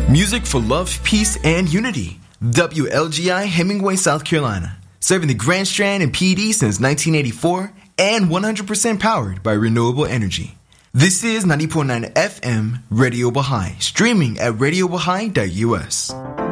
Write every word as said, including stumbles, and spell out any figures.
Music for love, peace, and unity. W L G I Hemingway, South Carolina. Serving the Grand Strand and P D since nineteen eighty-four and one hundred percent powered by renewable energy. This is ninety point nine F M Radio Baha'i, streaming at radio baha'i dot U S.